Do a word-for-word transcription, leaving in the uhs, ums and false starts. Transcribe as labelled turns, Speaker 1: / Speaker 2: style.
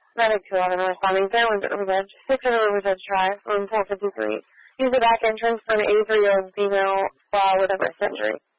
Speaker 1: Medic two eleven responding. Fairwinds at River's Edge. six hundred River's Edge Drive, room four fifty-three. Use the back entrance for an eighty-three-year-old female uh, with a wrist injury.